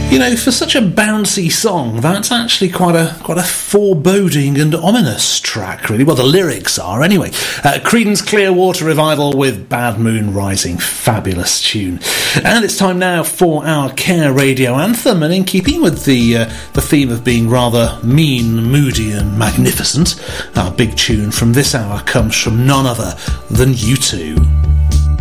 You know, for such a bouncy song, that's actually quite a foreboding and ominous track, really. Well, the lyrics are, anyway. Creedence Clearwater Revival with Bad Moon Rising. Fabulous tune. And it's time now for our Care Radio Anthem, and in keeping with the theme of being rather mean, moody and magnificent, our big tune from this hour comes from none other than U2.